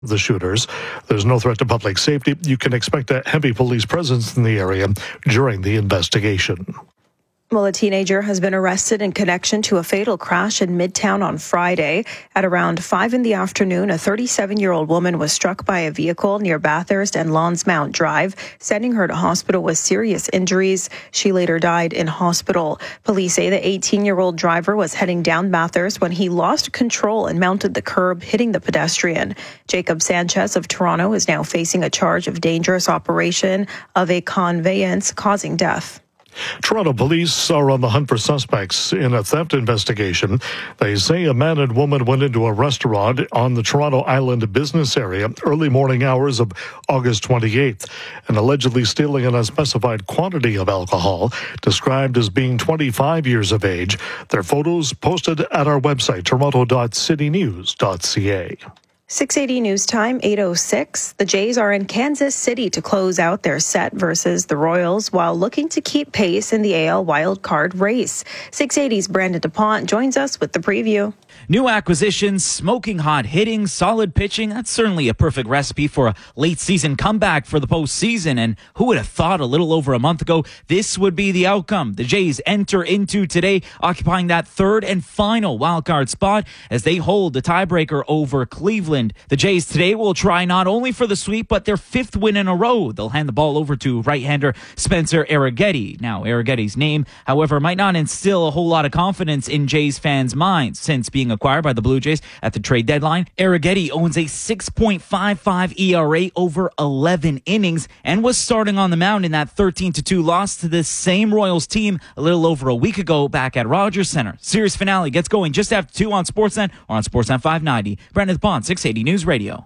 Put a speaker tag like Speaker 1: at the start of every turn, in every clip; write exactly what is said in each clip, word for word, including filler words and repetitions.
Speaker 1: the shooters. There's no threat to public safety. You can expect a heavy police presence in the area during the investigation.
Speaker 2: Well, a teenager has been arrested in connection to a fatal crash in Midtown on Friday. At around five in the afternoon, a thirty-seven-year-old woman was struck by a vehicle near Bathurst and Lonsmount Drive, sending her to hospital with serious injuries. She later died in hospital. Police say the eighteen-year-old driver was heading down Bathurst when he lost control and mounted the curb, hitting the pedestrian. Jacob Sanchez of Toronto is now facing a charge of dangerous operation of a conveyance causing death.
Speaker 1: Toronto police are on the hunt for suspects in a theft investigation. They say a man and woman went into a restaurant on the Toronto Island business area early morning hours of August twenty-eighth and allegedly stealing an unspecified quantity of alcohol, described as being twenty-five years of age. Their photos posted at our website, toronto dot city news dot c a.
Speaker 2: six eighty News Time, eight oh six. The Jays are in Kansas City to close out their set versus the Royals while looking to keep pace in the A L wildcard race. six eighty's Brandon DuPont joins us with the preview.
Speaker 3: New acquisitions, smoking hot hitting, solid pitching. That's certainly a perfect recipe for a late season comeback for the postseason. And who would have thought a little over a month ago this would be the outcome? The Jays enter into today occupying that third and final wildcard spot as they hold the tiebreaker over Cleveland. The Jays today will try not only for the sweep, but their fifth win in a row. They'll hand the ball over to right-hander Spencer Arrighetti. Now, Arrighetti's name, however, might not instill a whole lot of confidence in Jays fans' minds since being acquired by the Blue Jays at the trade deadline. Arrighetti owns a six point five five E R A over eleven innings and was starting on the mound in that thirteen to two loss to this same Royals team a little over a week ago back at Rogers Center. Series finale gets going just after two on Sportsnet or on Sportsnet five ninety. Brandon Bond, six eighty News Radio.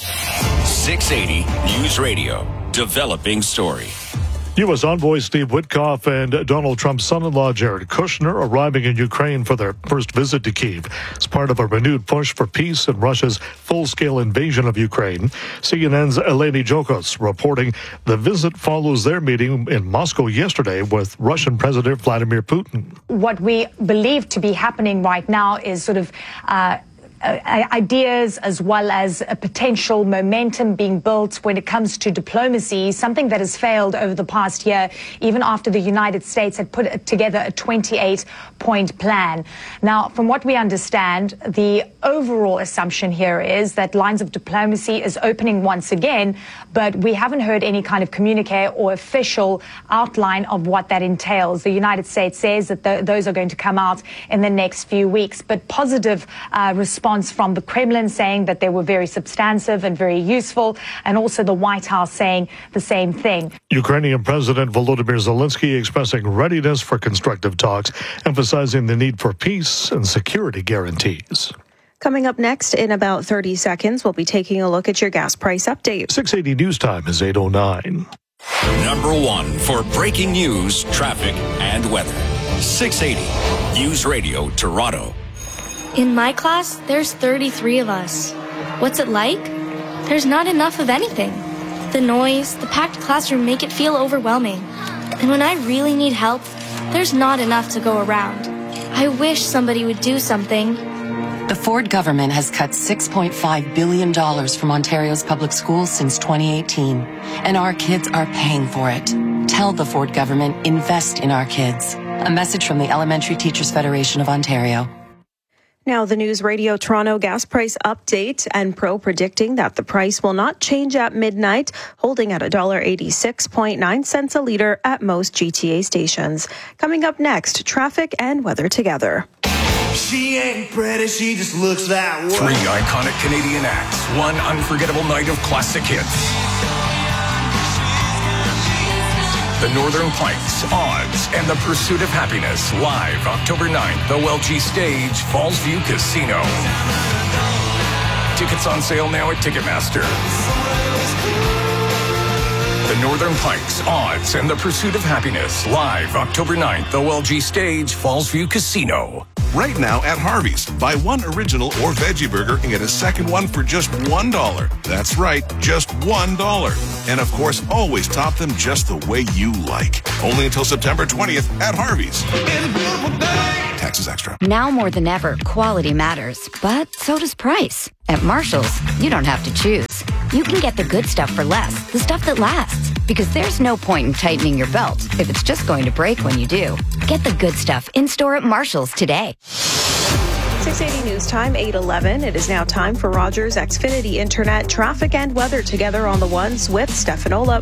Speaker 4: six eighty News Radio. Developing story.
Speaker 1: U S Envoy Steve Witkoff and Donald Trump's son-in-law Jared Kushner arriving in Ukraine for their first visit to Kyiv as part of a renewed push for peace and Russia's full-scale invasion of Ukraine. C N N's Eleni Jokos reporting the visit follows their meeting in Moscow yesterday with Russian President Vladimir Putin.
Speaker 5: What we believe to be happening right now is sort of uh, Uh, ideas as well as a potential momentum being built when it comes to diplomacy, something that has failed over the past year, even after the United States had put together a twenty-eight point plan. Now, from what we understand, the overall assumption here is that lines of diplomacy is opening once again, but we haven't heard any kind of communique or official outline of what that entails. The United States says that th- those are going to come out in the next few weeks, but positive uh, response from the Kremlin saying that they were very substantive and very useful, and also the White House saying the same thing.
Speaker 1: Ukrainian President Volodymyr Zelensky expressing readiness for constructive talks, emphasizing the need for peace and security guarantees.
Speaker 2: Coming up next in about thirty seconds, we'll be taking a look at your gas price update.
Speaker 1: six eighty News Time is eight oh nine.
Speaker 4: Number one for breaking news, traffic, and weather. six eighty News Radio, Toronto.
Speaker 6: In my class, there's thirty-three of us. What's it like? There's not enough of anything. The noise, the packed classroom make it feel overwhelming. And when I really need help, there's not enough to go around. I wish somebody would do something.
Speaker 7: The Ford government has cut six point five billion dollars from Ontario's public schools since twenty eighteen, and our kids are paying for it. Tell the Ford government, invest in our kids. A message from the Elementary Teachers Federation of Ontario.
Speaker 2: Now, the News Radio Toronto gas price update, and Pro predicting that the price will not change at midnight, holding at one dollar eighty-six point nine cents a litre at most G T A stations. Coming up next, traffic and weather together.
Speaker 8: She ain't pretty, she just looks that way.
Speaker 4: Three iconic Canadian acts, one unforgettable night of classic hits. The Northern Pikes, Odds, and the Pursuit of Happiness, live October ninth, O L G Stage, Fallsview Casino. Tickets on sale now at Ticketmaster. The Northern Pikes, Odds, and the Pursuit of Happiness, live October ninth, O L G Stage, Fallsview Casino.
Speaker 9: Right now at Harvey's, buy one original or veggie burger and get a second one for just one dollar. That's right, just one dollar. And of course, always top them just the way you like. Only until September twentieth at Harvey's. Taxes extra.
Speaker 10: Now more than ever, quality matters, but so does price. At Marshall's, you don't have to choose. You can get the good stuff for less, the stuff that lasts. Because there's no point in tightening your belt if it's just going to break when you do. Get the good stuff in-store at Marshall's today.
Speaker 2: six eighty News Time, eight eleven. It is now time for Rogers Xfinity Internet traffic and weather together on the ones with Stefan Olop.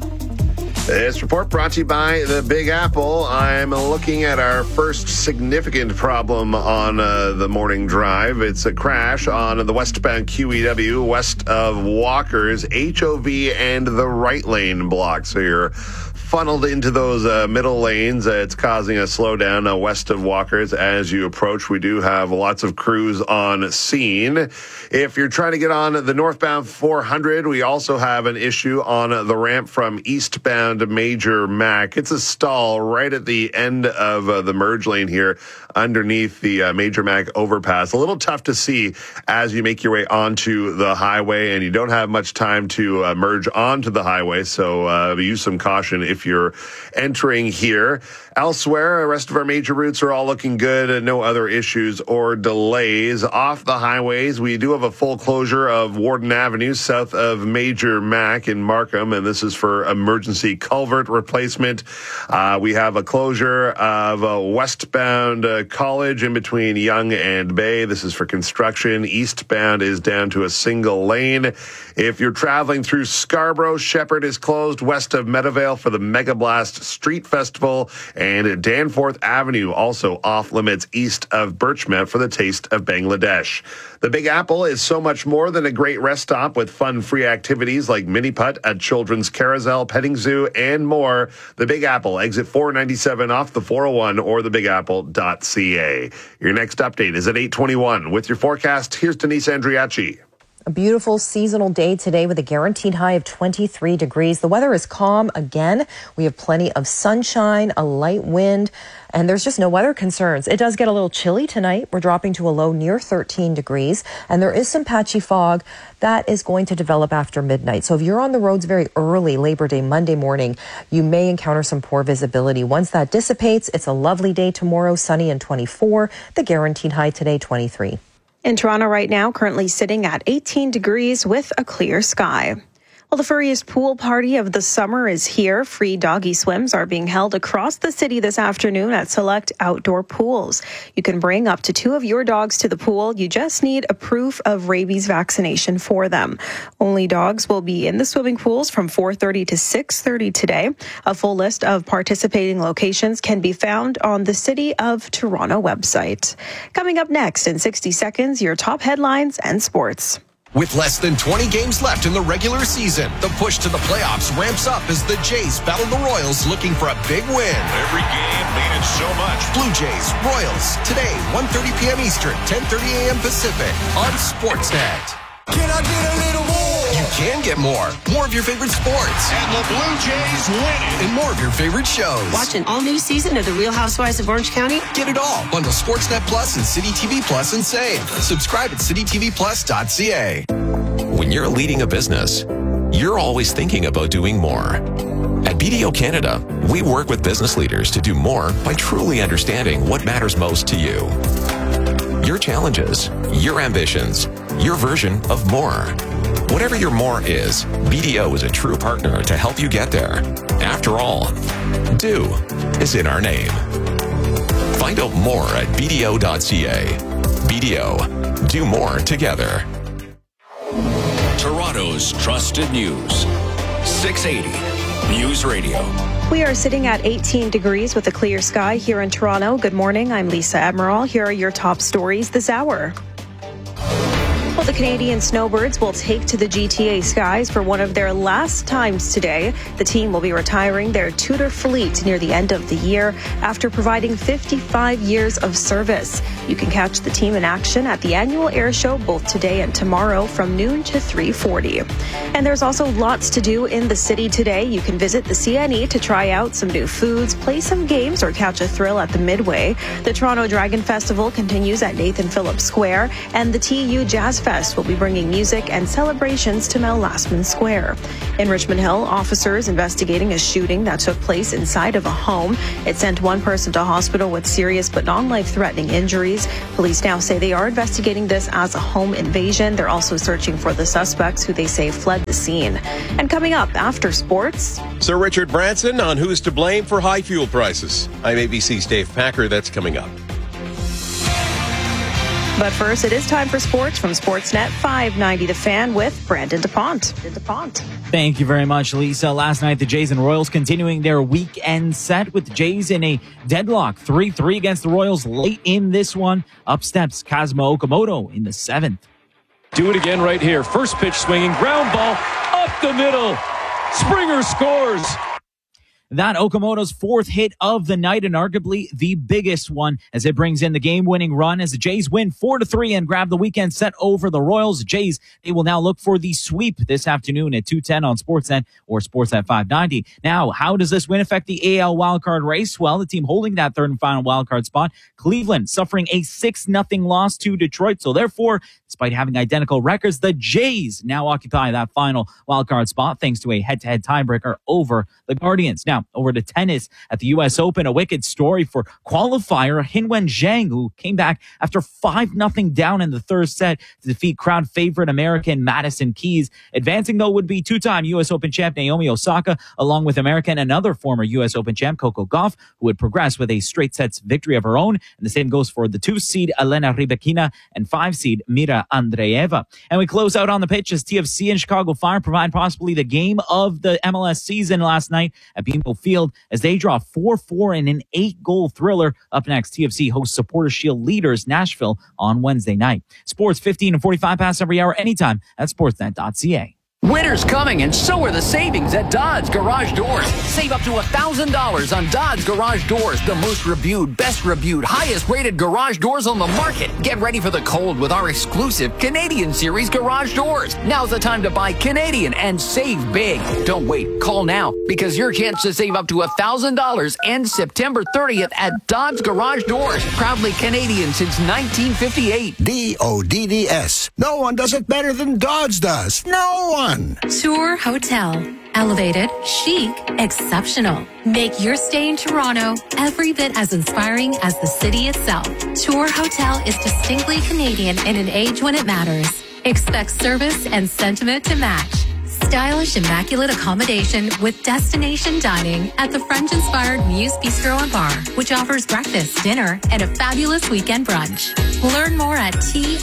Speaker 11: This report brought to you by the Big Apple. I'm looking at our first significant problem on uh, the morning drive. It's a crash on the westbound Q E W west of Walkers, H O V and the right lane block. So you're funneled into those uh, middle lanes. Uh, it's causing a slowdown uh, west of Walkers as you approach. We do have lots of crews on scene. If you're trying to get on the northbound four hundred, we also have an issue on the ramp from eastbound Major Mac. It's a stall right at the end of uh, the merge lane here underneath the uh, Major Mac overpass. A little tough to see as you make your way onto the highway, and you don't have much time to uh, merge onto the highway, so uh, use some caution if you're entering here. Elsewhere, the rest of our major routes are all looking good and no other issues or delays. Off the highways, we do have a full closure of Warden Avenue south of Major Mac in Markham, and this is for emergency culvert replacement. Uh, we have a closure of uh, westbound uh, College in between Yonge and Bay. This is for construction. Eastbound is down to a single lane. If you're traveling through Scarborough, Shepherd is closed west of Meadowvale for the Mega Blast Street Festival, and Danforth Avenue also off limits east of Birchmount for the Taste of Bangladesh. The Big Apple is so much more than a great rest stop with fun-free activities like mini putt, a children's carousel, petting zoo, and more. The Big Apple, exit four ninety-seven off the four oh one or the big apple dot c a. Your next update is at eight twenty-one. With your forecast, here's Denise Andriachi.
Speaker 12: A beautiful seasonal day today with a guaranteed high of twenty-three degrees. The weather is calm again. We have plenty of sunshine, a light wind, and there's just no weather concerns. It does get a little chilly tonight. We're dropping to a low near thirteen degrees, and there is some patchy fog that is going to develop after midnight. So if you're on the roads very early, Labor Day, Monday morning, you may encounter some poor visibility. Once that dissipates, it's a lovely day tomorrow, sunny and twenty-four. The guaranteed high today, twenty-three.
Speaker 2: In Toronto right now, currently sitting at eighteen degrees with a clear sky. Well, the furriest pool party of the summer is here. Free doggy swims are being held across the city this afternoon at select outdoor pools. You can bring up to two of your dogs to the pool. You just need a proof of rabies vaccination for them. Only dogs will be in the swimming pools from four thirty to six thirty today. A full list of participating locations can be found on the City of Toronto website. Coming up next in sixty seconds, your top headlines and sports.
Speaker 4: With less than twenty games left in the regular season, the push to the playoffs ramps up as the Jays battle the Royals looking for a big win.
Speaker 13: Every game meaning so much.
Speaker 4: Blue Jays, Royals, today, one thirty p.m. Eastern, ten thirty a.m. Pacific on Sportsnet.
Speaker 8: Can I get a little more?
Speaker 4: You can get more. More of your favorite sports.
Speaker 13: And the Blue Jays win it.
Speaker 4: And more of your favorite shows.
Speaker 14: Watch an all-new season of The Real Housewives of Orange County.
Speaker 4: Get it all. Bundle Sportsnet Plus and City T V Plus and save. Subscribe at city t v plus dot c a.
Speaker 15: When you're leading a business, you're always thinking about doing more. At B D O Canada, we work with business leaders to do more by truly understanding what matters most to you. Your challenges, your ambitions, your version of more. Whatever your more is, B D O is a true partner to help you get there. After all, do is in our name. Find out more at b d o dot c a. B D O, do more together.
Speaker 13: Toronto's trusted news. six eighty News Radio.
Speaker 2: We are sitting at eighteen degrees with a clear sky here in Toronto. Good morning. I'm Lisa Admiral. Here are your top stories this hour. Well, The Canadian Snowbirds will take to the G T A skies for one of their last times today. The team will be retiring their Tudor fleet near the end of the year after providing fifty-five years of service. You can catch the team in action at the annual air show both today and tomorrow from noon to three forty. And there's also lots to do in the city today. You can visit the C N E to try out some new foods, play some games, or catch a thrill at the Midway. The Toronto Dragon Festival continues at Nathan Phillips Square, and the T U Jazz Fest will be bringing music and celebrations to Mel Lastman Square. In Richmond Hill, officers investigating a shooting that took place inside of a home. It sent one person to hospital with serious but non-life-threatening injuries. Police now say they are investigating this as a home invasion. They're also searching for the suspects who they say fled the scene. And coming up after sports,
Speaker 16: Sir Richard Branson on who's to blame for high fuel prices. I'm A B C's Dave Packer. That's coming up.
Speaker 2: but first, it is time for sports from Sportsnet five ninety The Fan with Brandon DuPont. DuPont.
Speaker 3: Thank you very much, Lisa. Last night, the Jays and Royals continuing their weekend set with the Jays in a deadlock three three against the Royals late in this one. Up steps Kazuma Okamoto in the seventh.
Speaker 17: Do it again right here. First pitch swinging, ground ball up the middle. Springer scores.
Speaker 3: That Okamoto's fourth hit of the night and arguably the biggest one as it brings in the game-winning run as the Jays win four to three and grab the weekend set over the Royals. The Jays, they will now look for the sweep this afternoon at two ten on Sportsnet or Sportsnet five ninety. Now, how does this win affect the A L wildcard race? Well, the team holding that third and final wildcard spot, Cleveland, suffering a six nothing loss to Detroit. So therefore, despite having identical records, the Jays now occupy that final wildcard spot thanks to a head-to-head tiebreaker over the Guardians. Now, over to tennis at the U S Open, a wicked story for qualifier Hinwen Zhang, who came back after five nothing down in the third set to defeat crowd favorite American Madison Keys. Advancing, though, would be two-time U S Open champ Naomi Osaka, along with American and other former U S Open champ Coco Gauff, who would progress with a straight sets victory of her own. And the same goes for the two-seed Elena Rybakina and five-seed Mira Andreeva. And we close out on the pitch as T F C and Chicago Fire provide possibly the game of the M L S season last night at Beanpole Field as they draw four four in an eight-goal thriller. Up next, T F C hosts Supporter Shield leaders Nashville on Wednesday night. Sports fifteen and forty-five pass every hour anytime at sportsnet dot c a.
Speaker 18: Winter's coming, and so are the savings at Dodds Garage Doors. Save up to one thousand dollars on Dodds Garage Doors, the most reviewed, best reviewed, highest rated garage doors on the market. Get ready for the cold with our exclusive Canadian Series garage doors. Now's the time to buy Canadian and save big. Don't wait. Call now, because your chance to save up to one thousand dollars ends September thirtieth at Dodds Garage Doors. Proudly Canadian since nineteen fifty-eight.
Speaker 19: D O D D S. No one does it better than Dodds does. No one.
Speaker 20: Tour Hotel. Elevated, chic, exceptional. Make your stay in Toronto every bit as inspiring as the city itself. Tour Hotel is distinctly Canadian in an age when it matters. Expect service and sentiment to match. Stylish, immaculate accommodation with destination dining at the French-inspired Muse Bistro and Bar, which offers breakfast, dinner, and a fabulous weekend brunch. Learn more at toor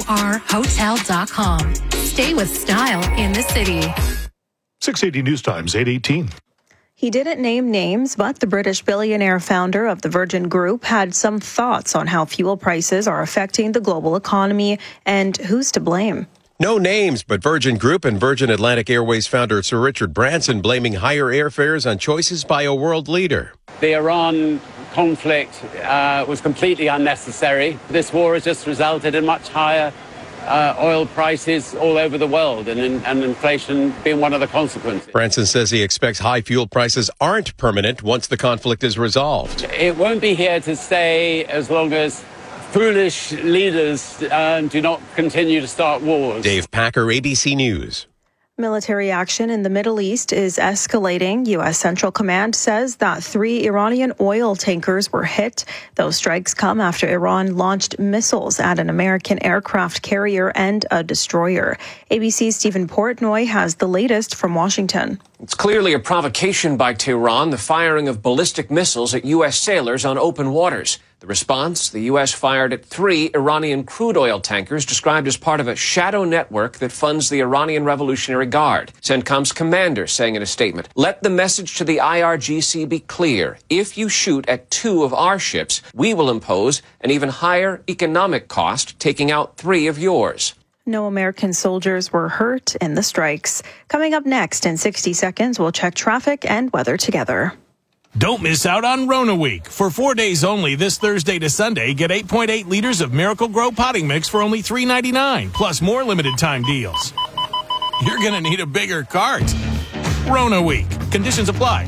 Speaker 20: hotel dot com. Stay with style in the city.
Speaker 1: six eighty News Times, eight eighteen.
Speaker 2: He didn't name names, but the British billionaire founder of the Virgin Group had some thoughts on how fuel prices are affecting the global economy and who's to blame.
Speaker 16: No names, but Virgin Group and Virgin Atlantic Airways founder Sir Richard Branson blaming higher airfares on choices by a world leader.
Speaker 21: The Iran conflict uh, was completely unnecessary. This war has just resulted in much higher uh, oil prices all over the world, and, and inflation being one of the consequences.
Speaker 16: Branson says he expects high fuel prices aren't permanent once the conflict is resolved.
Speaker 21: It won't be here to stay as long as foolish leaders uh, do not continue to start wars.
Speaker 16: Dave Packer, A B C News.
Speaker 2: Military action in the Middle East is escalating. U S Central Command says that three Iranian oil tankers were hit. Those strikes come after Iran launched missiles at an American aircraft carrier and a destroyer. A B C's Stephen Portnoy has the latest from Washington.
Speaker 22: It's clearly a provocation by Tehran, the firing of ballistic missiles at U S sailors on open waters. The response, the U S fired at three Iranian crude oil tankers described as part of a shadow network that funds the Iranian Revolutionary Guard. CENTCOM's commander saying in a statement, "Let the message to the I R G C be clear. If you shoot at two of our ships, we will impose an even higher economic cost, taking out three of yours."
Speaker 2: No American soldiers were hurt in the strikes. Coming up next in sixty seconds, we'll check traffic and weather together.
Speaker 5: Don't miss out on Rona Week. For four days only, this Thursday to Sunday, get eight point eight liters of Miracle Grow potting mix for only three ninety-nine, plus more limited time deals. You're going to need a bigger cart. Rona Week. Conditions apply.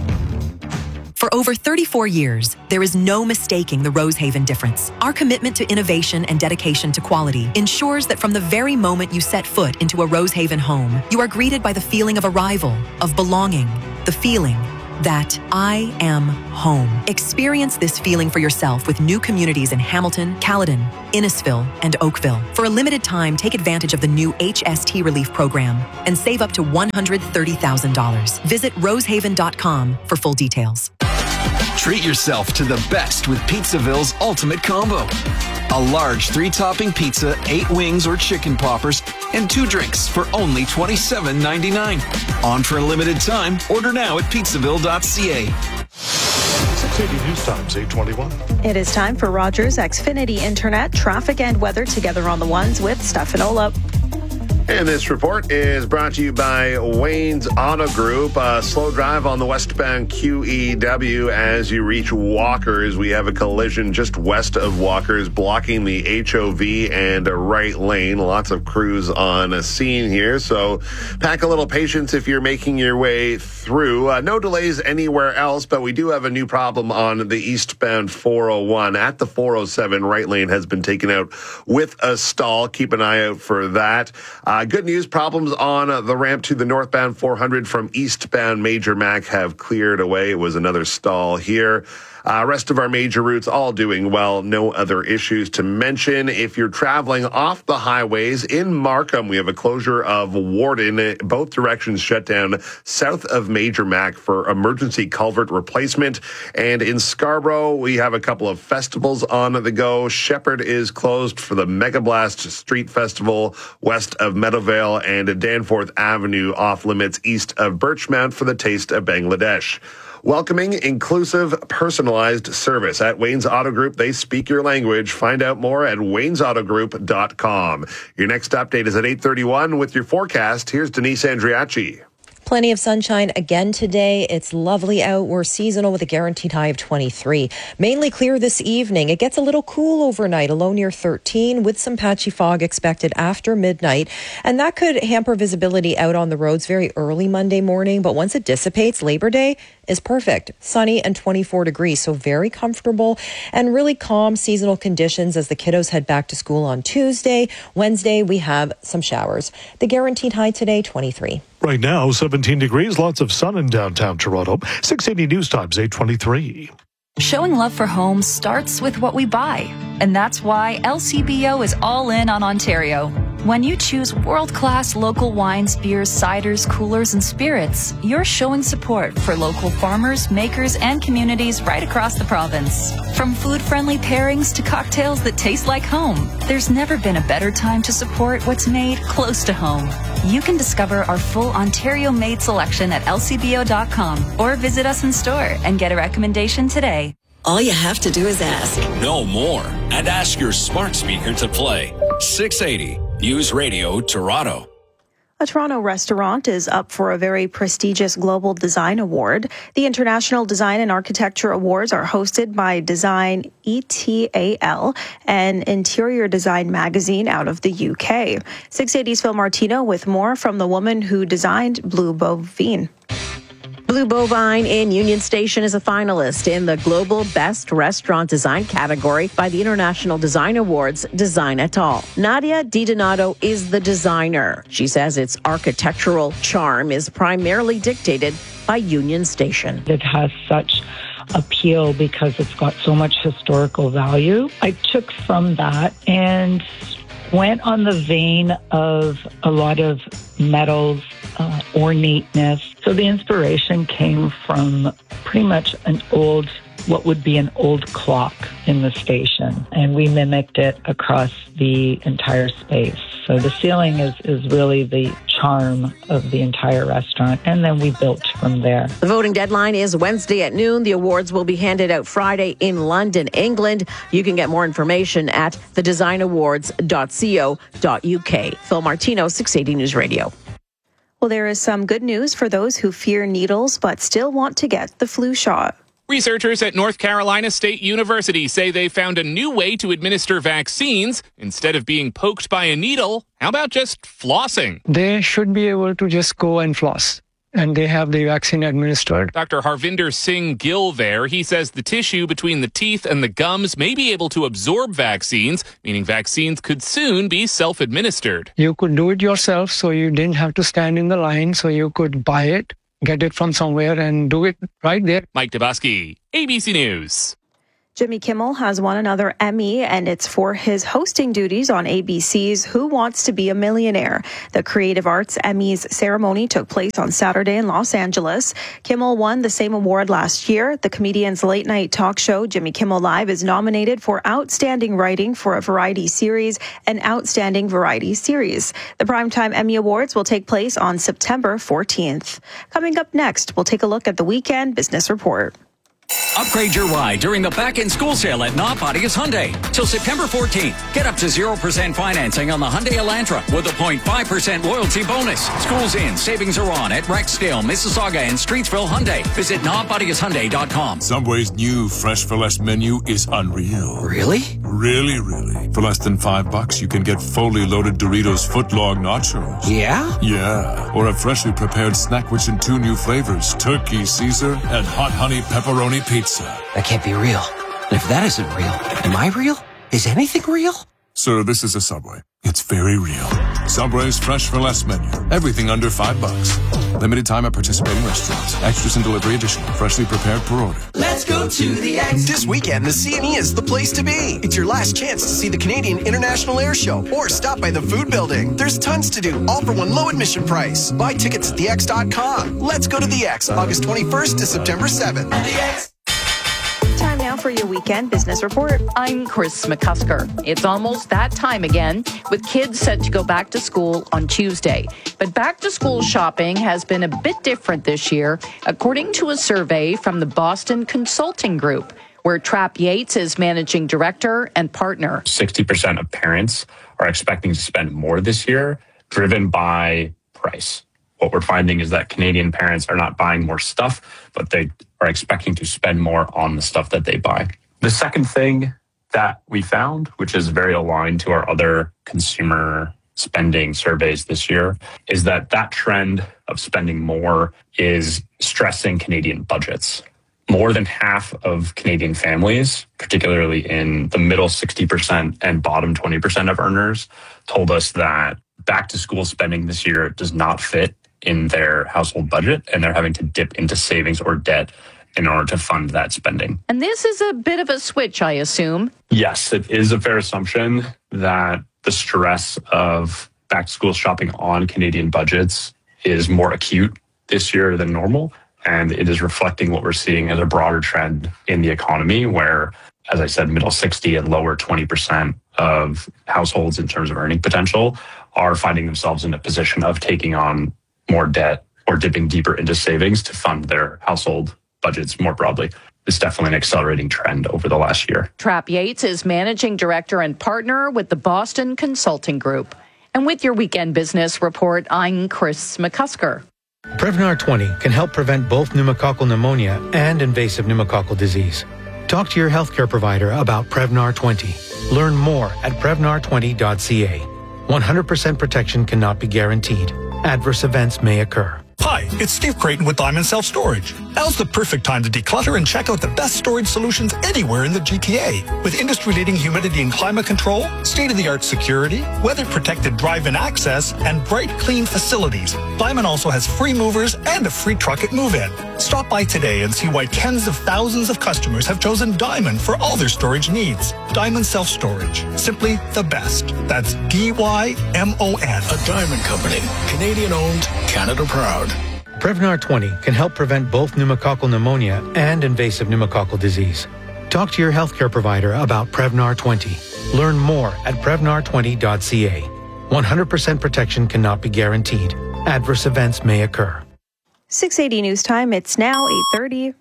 Speaker 6: For over thirty-four years, there is no mistaking the Rosehaven difference. Our commitment to innovation and dedication to quality ensures that from the very moment you set foot into a Rosehaven home, you are greeted by the feeling of arrival, of belonging, the feeling that I am home. Experience this feeling for yourself with new communities in Hamilton, Caledon, Innisfil, and Oakville. For a limited time, take advantage of the new H S T Relief Program and save up to one hundred thirty thousand dollars. Visit rosehaven dot com for full details.
Speaker 23: Treat yourself to the best with Pizzaville's Ultimate Combo. A large three-topping pizza, eight wings or chicken poppers, and two drinks for only twenty-seven ninety-nine. On for a limited time. Order now at pizzaville dot c a.
Speaker 1: six eighty News Times, eight twenty-one.
Speaker 2: It is time for Rogers Xfinity Internet, traffic and weather together on the ones with Stefan Olop.
Speaker 11: And this report is brought to you by Wayne's Auto Group. A slow drive on the westbound Q E W as you reach Walkers. We have a collision just west of Walkers blocking the H O V and a right lane. Lots of crews on a scene here, so pack a little patience if you're making your way through. Uh, no delays anywhere else, but we do have a new problem on the eastbound four oh one. At the four oh seven, right lane has been taken out with a stall. Keep an eye out for that. Uh, good news, problems on uh, the ramp to the northbound four hundred from eastbound Major Mac have cleared away. It was another stall here. Uh, rest of our major routes all doing well. No other issues to mention. If you're traveling off the highways in Markham, we have a closure of Warden. Both directions shut down south of Major Mac for emergency culvert replacement. And in Scarborough, we have a couple of festivals on the go. Shepherd is closed for the Mega Blast Street Festival west of Meadowvale, and Danforth Avenue off limits east of Birchmount for the Taste of Bangladesh. Welcoming, inclusive, personalized service. At Wayne's Auto Group, they speak your language. Find out more at waynes auto group dot com. Your next update is at eight thirty-one with your forecast. Here's Denise Andriachi.
Speaker 12: Plenty of sunshine again today. It's lovely out. We're seasonal with a guaranteed high of twenty-three. Mainly clear this evening. It gets a little cool overnight, a low near thirteen, with some patchy fog expected after midnight. And that could hamper visibility out on the roads very early Monday morning. But once it dissipates, Labor Day is perfect. Sunny and twenty-four degrees, so very comfortable and really calm seasonal conditions as the kiddos head back to school on Tuesday. Wednesday, we have some showers. The guaranteed high today, twenty-three.
Speaker 1: Right now, seventeen degrees, lots of sun in downtown Toronto. six eighty News Times, eight twenty-three.
Speaker 24: Showing love for homes starts with what we buy. And that's why L C B O is all in on Ontario. When you choose world-class local wines, beers, ciders, coolers, and spirits, you're showing support for local farmers, makers, and communities right across the province. From food-friendly pairings to cocktails that taste like home, there's never been a better time to support what's made close to home. You can discover our full Ontario-made selection at L C B O dot com or visit us in store and get a recommendation today.
Speaker 25: All you have to do is ask.
Speaker 13: No more. And ask your smart speaker to play. six eighty News Radio Toronto.
Speaker 2: A Toronto restaurant is up for a very prestigious Global Design Award. The International Design and Architecture Awards are hosted by Design E T A L, an interior design magazine out of the U K. six eighty's Phil Martino with more from the woman who designed Blue Bovine.
Speaker 26: Blue Bovine in Union Station is a finalist in the Global Best Restaurant Design category by the International Design Awards Design et al. Nadia Di Donato is the designer. She says its architectural charm is primarily dictated by Union Station.
Speaker 27: It has such appeal because it's got so much historical value. I took from that and went on the vein of a lot of metals, uh, ornateness. So the inspiration came from pretty much an old, what would be an old clock in the station. And we mimicked it across the entire space. So the ceiling is, is really the charm of the entire restaurant. And then we built from there.
Speaker 26: The voting deadline is Wednesday at noon. The awards will be handed out Friday in London, England. You can get more information at the design awards dot co dot u k. Phil Martino, six eighty News Radio.
Speaker 2: Well, there is some good news for those who fear needles but still want to get the flu shot.
Speaker 4: Researchers at North Carolina State University say they found a new way to administer vaccines. Instead of being poked by a needle, how about just flossing?
Speaker 7: They should be able to just go and floss, and they have the vaccine administered.
Speaker 4: Doctor Harvinder Singh Gill there, he says the tissue between the teeth and the gums may be able to absorb vaccines, meaning vaccines could soon be self-administered.
Speaker 7: You could do it yourself, so you didn't have to stand in the line, so you could buy it, get it from somewhere, and do it right there.
Speaker 4: Mike Dabowski, A B C News.
Speaker 2: Jimmy Kimmel has won another Emmy, and it's for his hosting duties on A B C's Who Wants to Be a Millionaire? The Creative Arts Emmys ceremony took place on Saturday in Los Angeles. Kimmel won the same award last year. The comedian's late-night talk show, Jimmy Kimmel Live, is nominated for Outstanding Writing for a Variety Series and Outstanding Variety Series. The Primetime Emmy Awards will take place on September fourteenth. Coming up next, we'll take a look at the Weekend Business Report.
Speaker 8: Upgrade your ride during the back-end school sale at Not Bodius Hyundai. Till September fourteenth, get up to zero percent financing on the Hyundai Elantra with a zero point five percent loyalty bonus. Schools in, savings are on at Rexdale, Mississauga, and Streetsville Hyundai. Visit not bodius hyundai dot com.
Speaker 9: Subway's new Fresh for Less menu is unreal.
Speaker 8: Really?
Speaker 9: Really, really. For less than five bucks, you can get fully loaded Doritos footlong nachos.
Speaker 8: Yeah?
Speaker 9: Yeah. Or a freshly prepared snack which in two new flavors, turkey Caesar and hot honey pepperoni pizza.
Speaker 8: That can't be real. And if that isn't real, am I real? Is anything real?
Speaker 9: Sir, this is a Subway. It's very real. Subway's Fresh for Less menu. Everything under five bucks. Limited time at participating restaurants. Extras and delivery additional. Freshly prepared per order.
Speaker 10: Let's go to the X. This weekend, the C and E is the place to be. It's your last chance to see the Canadian International Air Show or stop by the food building. There's tons to do, all for one low admission price. Buy tickets at the x dot com. Let's go to the X, August twenty-first to September seventh. The X.
Speaker 2: Time now for your Weekend Business Report.
Speaker 14: I'm Chris McCusker. It's almost that time again, with kids set to go back to school on Tuesday. But back-to-school shopping has been a bit different this year, according to a survey from the Boston Consulting Group, where Trap Yates is managing director and partner.
Speaker 15: sixty percent of parents are expecting to spend more this year, driven by price. What we're finding is that Canadian parents are not buying more stuff, but they are expecting to spend more on the stuff that they buy. The second thing that we found, which is very aligned to our other consumer spending surveys this year, is that that trend of spending more is stressing Canadian budgets. More than half of Canadian families, particularly in the middle sixty percent and bottom twenty percent of earners, told us that back to school spending this year does not fit in their household budget, and they're having to dip into savings or debt in order to fund that spending.
Speaker 14: And this is a bit of a switch, I assume.
Speaker 15: Yes, it is a fair assumption that the stress of back to school shopping on Canadian budgets is more acute this year than normal. And it is reflecting what we're seeing as a broader trend in the economy where, as I said, middle sixty and lower twenty percent of households in terms of earning potential are finding themselves in a position of taking on more debt or dipping deeper into savings to fund their household budgets more broadly. It's definitely an accelerating trend over the last year.
Speaker 14: Trap Yates is managing director and partner with the Boston Consulting Group. And with your Weekend Business Report, I'm Chris McCusker.
Speaker 28: Prevnar twenty can help prevent both pneumococcal pneumonia and invasive pneumococcal disease. Talk to your healthcare provider about Prevnar twenty. Learn more at prevnar twenty dot c a. one hundred percent protection cannot be guaranteed. Adverse events may occur.
Speaker 29: Hi, it's Steve Creighton with Diamond Self Storage. Now's the perfect time to declutter and check out the best storage solutions anywhere in the G T A. With industry-leading humidity and climate control, state-of-the-art security, weather-protected drive-in access, and bright, clean facilities, Diamond also has free movers and a free truck at move-in. Stop by today and see why tens of thousands of customers have chosen Diamond for all their storage needs. Diamond Self Storage. Simply the best. That's D Y M O N.
Speaker 19: A Diamond Company. Canadian-owned, Canada proud.
Speaker 28: Prevnar twenty can help prevent both pneumococcal pneumonia and invasive pneumococcal disease. Talk to your healthcare provider about Prevnar twenty. Learn more at prevnar twenty dot c a. one hundred percent protection cannot be guaranteed. Adverse events may occur.
Speaker 2: six eighty News Time. It's now eight thirty.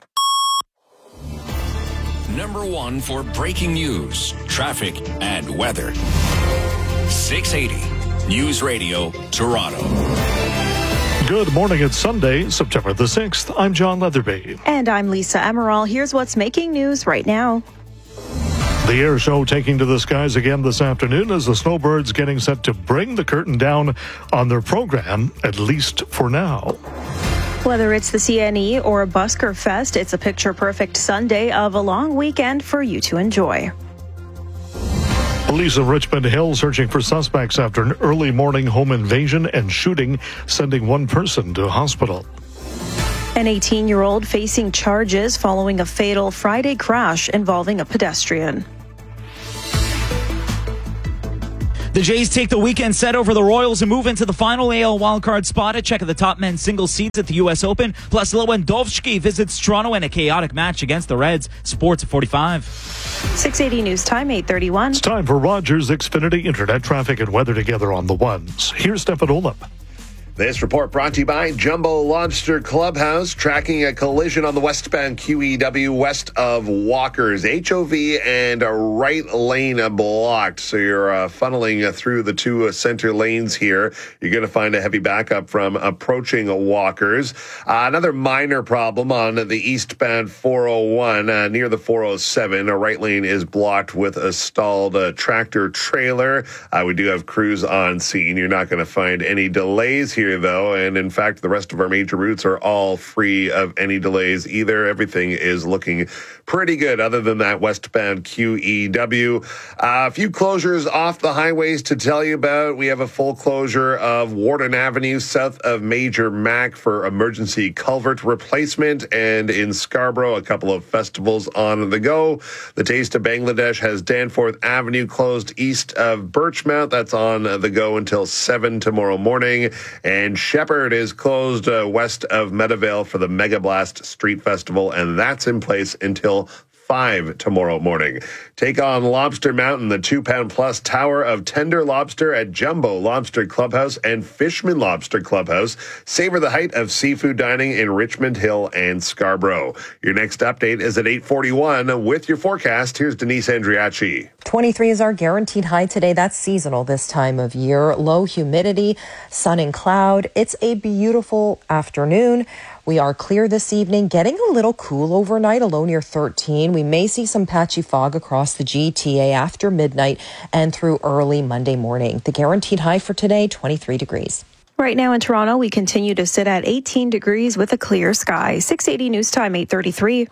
Speaker 13: Number one for breaking news, traffic, and weather. six eighty News Radio, Toronto.
Speaker 1: Good morning. It's Sunday, September the sixth. I'm John Leatherby.
Speaker 2: And I'm Lisa Emerald. Here's what's making news right now.
Speaker 1: The air show taking to the skies again this afternoon as the Snowbirds getting set to bring the curtain down on their program, at least for now.
Speaker 2: Whether it's the C N E or Busker Fest, it's a picture-perfect Sunday of a long weekend for you to enjoy.
Speaker 1: Police of Richmond Hill searching for suspects after an early morning home invasion and shooting, sending one person to hospital.
Speaker 2: An eighteen-year-old facing charges following a fatal Friday crash involving a pedestrian.
Speaker 3: The Jays take the weekend set over the Royals and move into the final A L wildcard spot. A check of the top men's singles seeds at the U S Open. Plus, Lewandowski visits Toronto in a chaotic match against the Reds. Sports at forty-five.
Speaker 2: six eighty News Time, eight thirty-one.
Speaker 1: It's time for Rogers Xfinity Internet traffic and weather together on the ones. Here's Stefan Olip.
Speaker 11: This report brought to you by Jumbo Lobster Clubhouse, tracking a collision on the westbound Q E W west of Walkers. H O V and a right lane blocked, so you're uh, funneling through the two uh, center lanes here. You're going to find a heavy backup from approaching Walkers. Uh, another minor problem on the eastbound four oh one uh, near the four oh seven. A right lane is blocked with a stalled uh, tractor trailer. Uh, we do have crews on scene. You're not going to find any delays here, though, and in fact the rest of our major routes are all free of any delays either. Everything is looking pretty good other than that westbound Q E W. Uh, a few closures off the highways to tell you about. We have a full closure of Warden Avenue south of Major Mac for emergency culvert replacement, and in Scarborough a couple of festivals on the go. The Taste of Bangladesh has Danforth Avenue closed east of Birchmount. That's on the go until seven tomorrow morning. And Shepherd is closed uh, west of Meadowvale for the Mega Blast Street Festival, and that's in place until five tomorrow morning. Take on Lobster Mountain, the two-pound plus tower of tender lobster at Jumbo Lobster Clubhouse and Fishman Lobster Clubhouse. Savor the height of seafood dining in Richmond Hill and Scarborough. Your next update is at eight forty-one. With your forecast, here's Denise Andriachi.
Speaker 12: twenty-three is our guaranteed high today. That's seasonal this time of year. Low humidity, sun and cloud. It's a beautiful afternoon. We are clear this evening, getting a little cool overnight, a low near thirteen. We may see some patchy fog across the G T A after midnight and through early Monday morning. The guaranteed high for today, twenty-three degrees.
Speaker 2: Right now in Toronto, we continue to sit at eighteen degrees with a clear sky. six eighty News Time, eight thirty-three.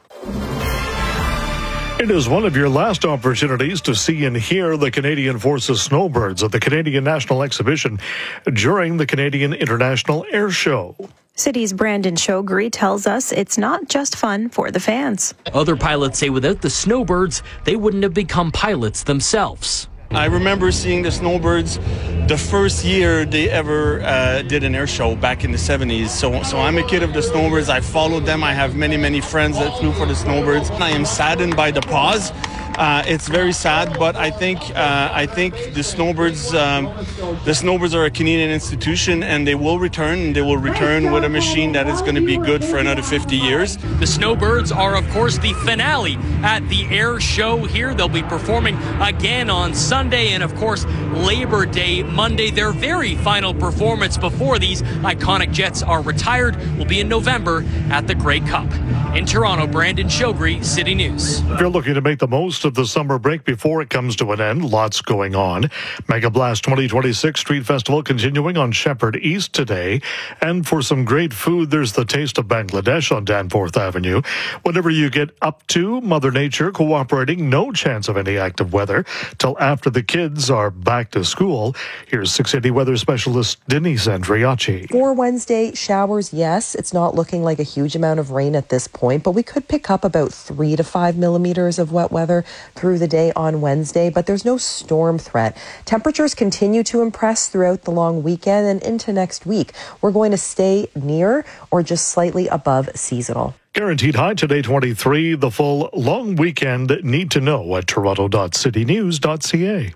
Speaker 1: It is one of your last opportunities to see and hear the Canadian Forces Snowbirds at the Canadian National Exhibition during the Canadian International Air Show.
Speaker 2: City's Brandon Shogri tells us it's not just fun for the fans.
Speaker 5: Other pilots say without the Snowbirds, they wouldn't have become pilots themselves.
Speaker 6: I remember seeing the Snowbirds the first year they ever uh, did an air show back in the seventies. So, so I'm a kid of the Snowbirds. I followed them. I have many, many friends that flew for the Snowbirds. I am saddened by the pause. Uh, it's very sad, but I think uh, I think the Snowbirds um, the Snowbirds are a Canadian institution, and they will return. And they will return with a machine that is going to be good for another fifty years.
Speaker 5: The Snowbirds are, of course, the finale at the air show here. They'll be performing again on Sunday and, of course, Labor Day Monday. Their very final performance before these iconic jets are retired will be in November at the Grey Cup. In Toronto, Brandon Shogri, City News.
Speaker 1: If you're looking to make the most of the summer break before it comes to an end, lots going on. Mega Blast twenty twenty-six Street Festival continuing on Shepherd East today. And for some great food, there's the Taste of Bangladesh on Danforth Avenue. Whatever you get up to, Mother Nature cooperating. No chance of any active weather till after the kids are back to school. Here's six eighty weather specialist Denise Andriachi.
Speaker 12: For Wednesday, showers, yes. It's not looking like a huge amount of rain at this point, but we could pick up about three to five millimeters of wet weather through the day on Wednesday, but there's no storm threat. Temperatures continue to impress throughout the long weekend and into next week. We're going to stay near or just slightly above seasonal.
Speaker 1: Guaranteed high today, twenty-three. The full long weekend need to know at toronto dot city news dot c a.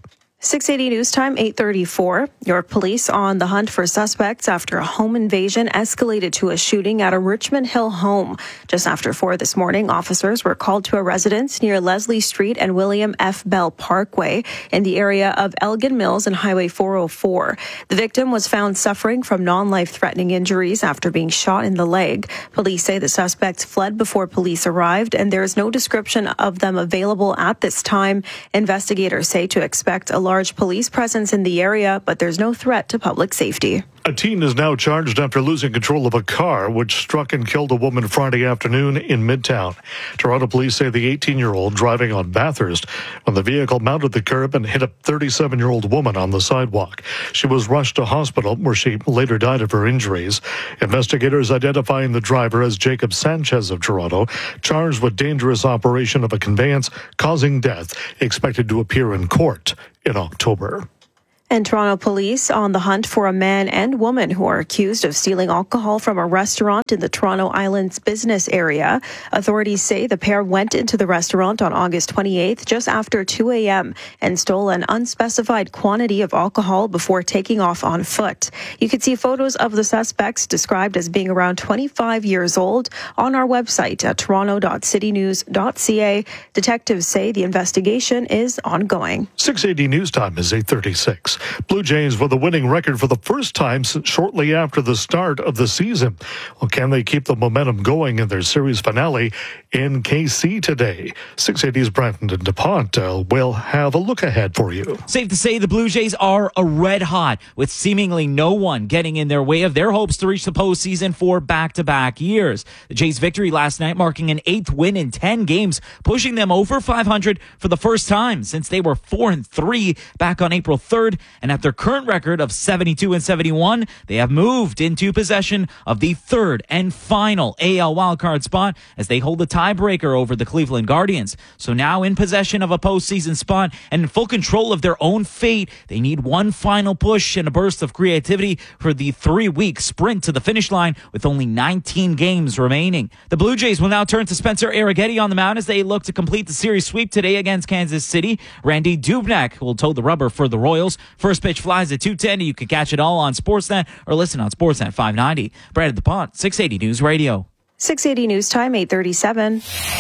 Speaker 2: six eighty News Time, eight thirty-four. York police on the hunt for suspects after a home invasion escalated to a shooting at a Richmond Hill home. Just after four this morning, officers were called to a residence near Leslie Street and William F. Bell Parkway in the area of Elgin Mills and Highway four oh four. The victim was found suffering from non-life-threatening injuries after being shot in the leg. Police say the suspects fled before police arrived, and there is no description of them available at this time. Investigators say to expect a large police presence in the area, but there's no threat to public safety.
Speaker 1: A teen is now charged after losing control of a car which struck and killed a woman Friday afternoon in Midtown. Toronto police say the eighteen-year-old driving on Bathurst when the vehicle mounted the curb and hit a thirty-seven-year-old woman on the sidewalk. She was rushed to hospital where she later died of her injuries. Investigators identifying the driver as Jacob Sanchez of Toronto, charged with dangerous operation of a conveyance causing death, expected to appear in court in October.
Speaker 2: And Toronto police on the hunt for a man and woman who are accused of stealing alcohol from a restaurant in the Toronto Island's business area. Authorities say the pair went into the restaurant on August twenty-eighth just after two a.m. and stole an unspecified quantity of alcohol before taking off on foot. You can see photos of the suspects, described as being around twenty-five years old, on our website at toronto dot city news dot c a. Detectives say the investigation is ongoing.
Speaker 1: six eighty News Time is eight thirty-six. Blue Jays with a winning record for the first time since shortly after the start of the season. Well, can they keep the momentum going in their series finale in K C today? six eighty's Brandon DuPont uh, will have a look ahead for you.
Speaker 3: Safe to say the Blue Jays are a red hot, with seemingly no one getting in their way of their hopes to reach the postseason for back-to-back years. The Jays' victory last night marking an eighth win in ten games, pushing them over five hundred for the first time since they were four and three back on April third. And at their current record of seventy-two and seventy-one, they have moved into possession of the third and final A L wildcard spot as they hold a tiebreaker over the Cleveland Guardians. So now in possession of a postseason spot and in full control of their own fate, they need one final push and a burst of creativity for the three-week sprint to the finish line with only nineteen games remaining. The Blue Jays will now turn to Spencer Arrighetti on the mound as they look to complete the series sweep today against Kansas City. Randy Dubnak will toe the rubber for the Royals. First pitch flies at two ten. You can catch it all on Sportsnet or listen on Sportsnet five ninety. Brandon DuPont, six eighty News Radio.
Speaker 2: six eighty News Time, eight thirty-seven.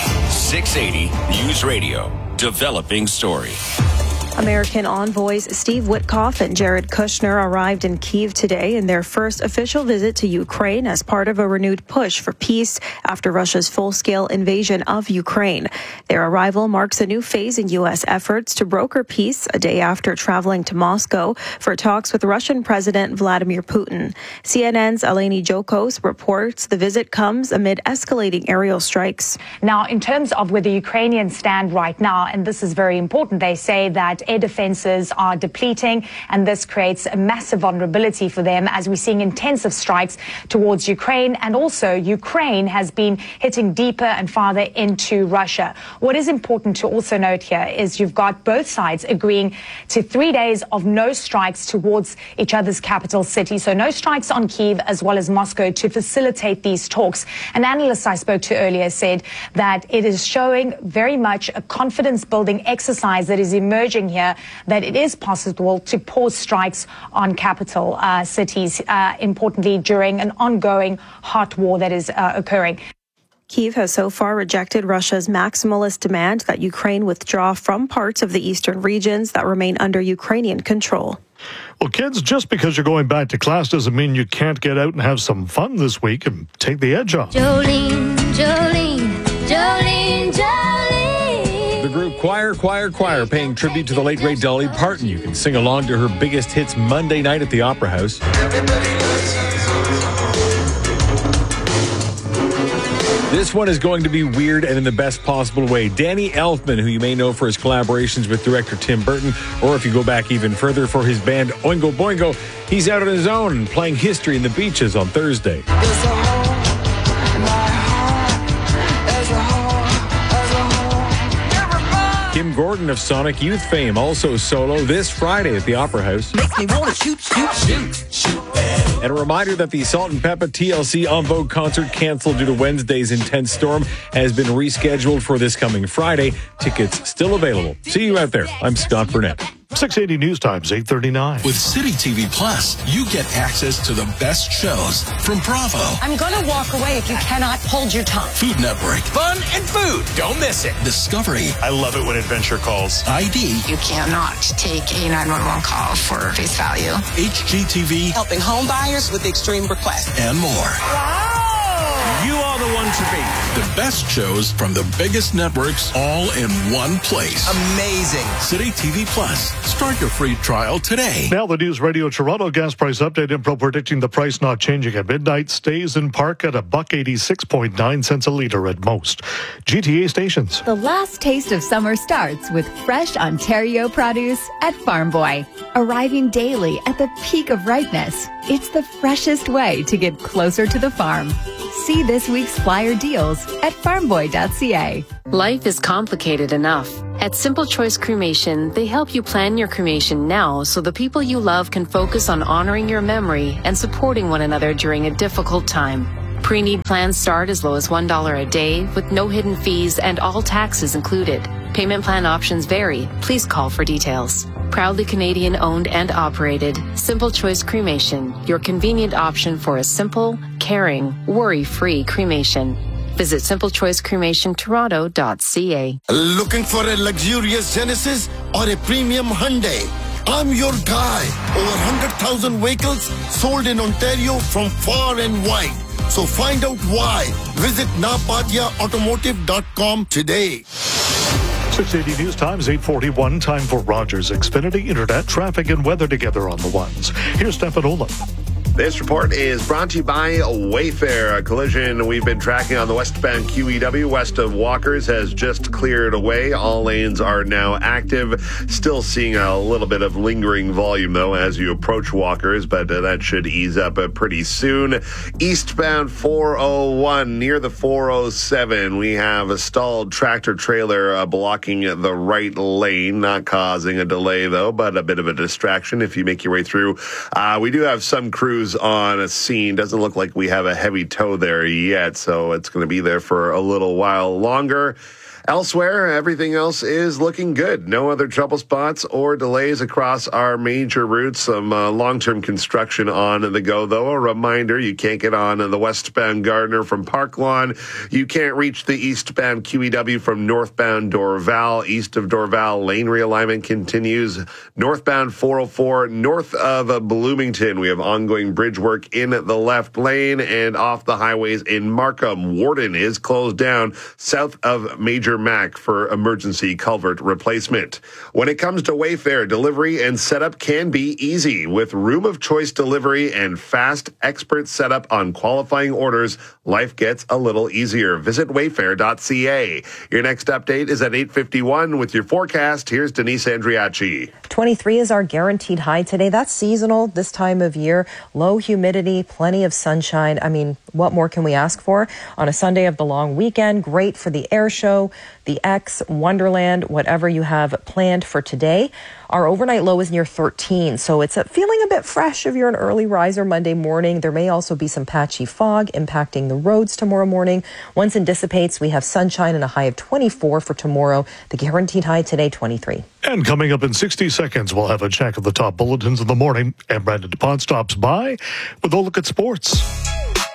Speaker 13: six eighty News Radio. Developing story.
Speaker 2: American envoys Steve Witkoff and Jared Kushner arrived in Kyiv today in their first official visit to Ukraine as part of a renewed push for peace after Russia's full-scale invasion of Ukraine. Their arrival marks a new phase in U S efforts to broker peace a day after traveling to Moscow for talks with Russian President Vladimir Putin. C N N's Eleni Jokos reports the visit comes amid escalating aerial strikes.
Speaker 16: Now, in terms of where the Ukrainians stand right now, and this is very important, they say that air defenses are depleting, and this creates a massive vulnerability for them as we're seeing intensive strikes towards Ukraine, and also Ukraine has been hitting deeper and farther into Russia. What is important to also note here is you've got both sides agreeing to three days of no strikes towards each other's capital city, so no strikes on Kyiv as well as Moscow to facilitate these talks. An analyst I spoke to earlier said that it is showing very much a confidence-building exercise that is emerging here, that it is possible to pause strikes on capital uh, cities, uh, importantly during an ongoing hot war that is uh, occurring.
Speaker 2: Kyiv has so far rejected Russia's maximalist demand that Ukraine withdraw from parts of the eastern regions that remain under Ukrainian control.
Speaker 1: Well, kids, just because you're going back to class doesn't mean you can't get out and have some fun this week and take the edge off.
Speaker 17: Jolene, Jolene, Jolene, Jolene.
Speaker 18: The group Choir, Choir, Choir paying tribute to the late great Dolly Parton. You can sing along to her biggest hits Monday night at the Opera House. This one is going to be weird and in the best possible way. Danny Elfman, who you may know for his collaborations with director Tim Burton, or if you go back even further for his band Oingo Boingo, he's out on his own and playing History in the Beaches on Thursday. Kim Gordon of Sonic Youth fame, also solo this Friday at the Opera House.
Speaker 17: Makes me want to shoot, shoot, shoot, shoot.
Speaker 18: And a reminder that the Salt and Peppa T L C En Vogue concert canceled due to Wednesday's intense storm has been rescheduled for this coming Friday. Tickets still available. See you out there. I'm Scott Burnett.
Speaker 1: six eighty News Times, eight thirty-nine.
Speaker 7: With City T V Plus, you get access to the best shows from Bravo,
Speaker 20: I'm going to walk away if you cannot hold your tongue.
Speaker 7: Food Network,
Speaker 21: Fun and food. Don't miss it.
Speaker 7: Discovery,
Speaker 21: I love it when Adventure calls.
Speaker 7: I D,
Speaker 22: You cannot take a nine one one call for face value.
Speaker 7: H G T V,
Speaker 23: Helping home buyers with extreme requests.
Speaker 7: and more.
Speaker 23: Wow!
Speaker 21: You are the one to beat.
Speaker 7: The best shows from the biggest networks all in one place.
Speaker 21: Amazing.
Speaker 7: City T V Plus. Start your free trial today.
Speaker 1: Now the News Radio Toronto gas price update. Info predicting the price not changing at midnight. Stays in park at a buck eighty-six point nine cents a litre at most. G T A stations.
Speaker 24: The last taste of summer starts with fresh Ontario produce at Farm Boy. Arriving daily at the peak of ripeness, it's the freshest way to get closer to the farm. See this week's flyer deals at farm boy dot c a.
Speaker 25: Life is complicated enough. At Simple Choice Cremation, they help you plan your cremation now so the people you love can focus on honoring your memory and supporting one another during a difficult time. Pre-need plans start as low as one dollar a day with no hidden fees and all taxes included. Payment plan options vary. Please call for details. Proudly Canadian owned and operated, Simple Choice Cremation, your convenient option for a simple, caring, worry-free cremation. Visit simple choice cremation toronto dot c a.
Speaker 19: Looking for a luxurious Genesis or a premium Hyundai? I'm your guy. Over one hundred thousand vehicles sold in Ontario from far and wide. So find out why. Visit napadia automotive dot com today.
Speaker 1: six eighty News Times, eight forty-one. Time for Rogers Xfinity Internet, traffic and weather together on the ones. Here's Stefan Olaf.
Speaker 11: This report is brought to you by Wayfair. A collision we've been tracking on the westbound Q E W west of Walkers has just cleared away. All lanes are now active. Still seeing a little bit of lingering volume, though, as you approach Walkers, but uh, that should ease up uh, pretty soon. Eastbound four oh one near the four oh seven, we have a stalled tractor trailer uh, blocking the right lane, not causing a delay, though, but a bit of a distraction if you make your way through. Uh, we do have some crews on a scene. Doesn't look like we have a heavy tow there yet, so it's going to be there for a little while longer. Elsewhere, everything else is looking good. No other trouble spots or delays across our major routes. Some uh, long-term construction on the go, though. A reminder, you can't get on the westbound Gardner from Park Lawn. You can't reach the eastbound Q E W from northbound Dorval. East of Dorval, lane realignment continues. Northbound four oh four, north of Bloomington, we have ongoing bridge work in the left lane, and off the highways in Markham. Warden is closed down south of Major Mac for emergency culvert replacement. When it comes to Wayfair, delivery and setup can be easy. With room of choice delivery and fast expert setup on qualifying orders, life gets a little easier. Visit wayfair dot c a. Your next update is at eight fifty-one with your forecast. Here's Denise Andriachi.
Speaker 12: twenty-three is our guaranteed high today. That's seasonal this time of year. Low humidity, plenty of sunshine. I mean, what more can we ask for on a Sunday of the long weekend? Great for the air show, the X, Wonderland, whatever you have planned for today. Our overnight low is near thirteen, so it's feeling a bit fresh if you're an early riser Monday morning. There may also be some patchy fog impacting the roads tomorrow morning. Once it dissipates, we have sunshine and a high of twenty-four for tomorrow. The guaranteed high today, twenty-three.
Speaker 1: And coming up in sixty seconds, we'll have a check of the top bulletins of the morning. And Brandon DuPont stops by with a look at sports.